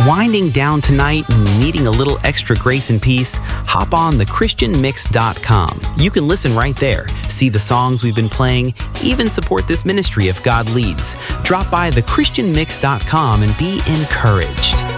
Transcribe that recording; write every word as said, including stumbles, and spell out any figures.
Winding down tonight and needing a little extra grace and peace? Hop on the christian mix dot com. You can listen right there, see the songs we've been playing, even support this ministry if God leads. Drop by the christian mix dot com and be encouraged.